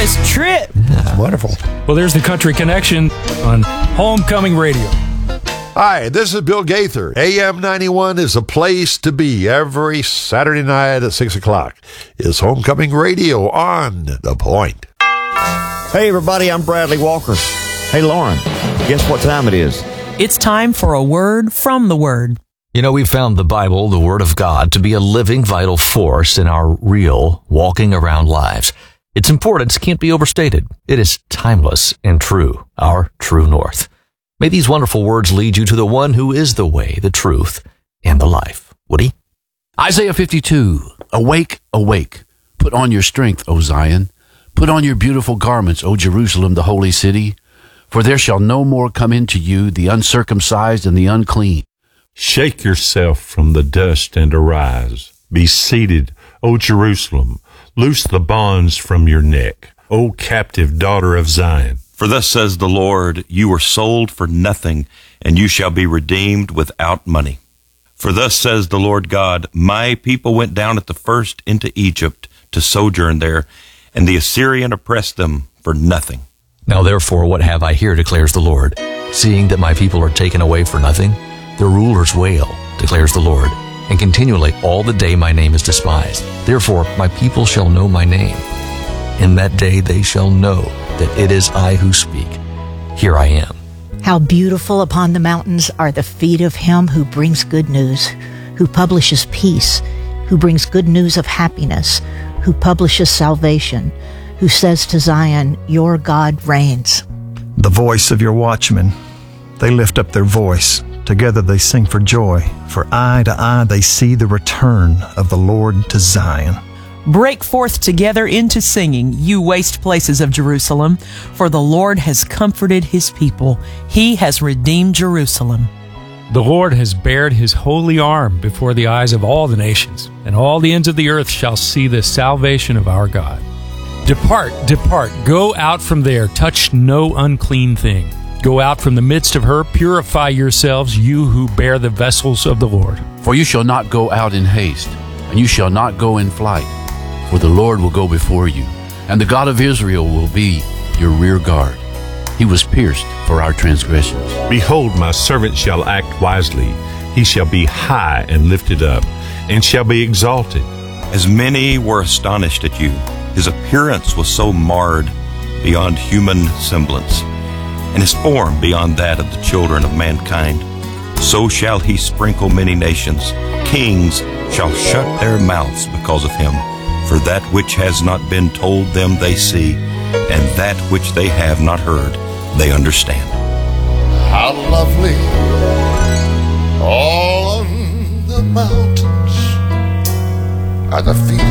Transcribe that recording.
this trip. Yeah. Wonderful. Well, there's the Country Connection on Homecoming Radio. Hi, this is Bill Gaither. AM 91 is a place to be every Saturday night at 6 o'clock. It's Homecoming Radio on The Point. Hey, everybody, I'm Bradley Walker. Hey, Lauren, guess what time it is? It's time for a word from the Word. You know, we've found the Bible, the Word of God, to be a living, vital force in our real, walking around lives. Its importance can't be overstated. It is timeless and true, our true north. May these wonderful words lead you to the one who is the way, the truth, and the life. Woody? Isaiah 52, Awake, awake. Put on your strength, O Zion. Put on your beautiful garments, O Jerusalem, the holy city. For there shall no more come into you the uncircumcised and the unclean. Shake yourself from the dust and arise. Be seated, O Jerusalem. Loose the bonds from your neck, O captive daughter of Zion. For thus says the Lord, you were sold for nothing, and you shall be redeemed without money. For thus says the Lord God, my people went down at the first into Egypt to sojourn there, and the Assyrian oppressed them for nothing. Now therefore, what have I here, declares the Lord? Seeing that my people are taken away for nothing, their rulers wail, declares the Lord, and continually all the day my name is despised. Therefore my people shall know my name. In that day they shall know that it is I who speak. Here I am. How beautiful upon the mountains are the feet of him who brings good news, who publishes peace, who brings good news of happiness, who publishes salvation, who says to Zion, your God reigns. The voice of your watchmen, they lift up their voice. Together they sing for joy, for eye to eye they see the return of the Lord to Zion. Break forth together into singing, you waste places of Jerusalem, for the Lord has comforted his people. He has redeemed Jerusalem. The Lord has bared his holy arm before the eyes of all the nations, and all the ends of the earth shall see the salvation of our God. Depart, depart, go out from there, touch no unclean thing. Go out from the midst of her, purify yourselves, you who bear the vessels of the Lord. For you shall not go out in haste, and you shall not go in flight. For the Lord will go before you, and the God of Israel will be your rear guard. He was pierced for our transgressions. Behold, my servant shall act wisely. He shall be high and lifted up, and shall be exalted. As many were astonished at you, his appearance was so marred beyond human semblance, and his form beyond that of the children of mankind. So shall he sprinkle many nations. Kings shall shut their mouths because of him. For that which has not been told them they see, and that which they have not heard they understand. How lovely all on the mountains are the feet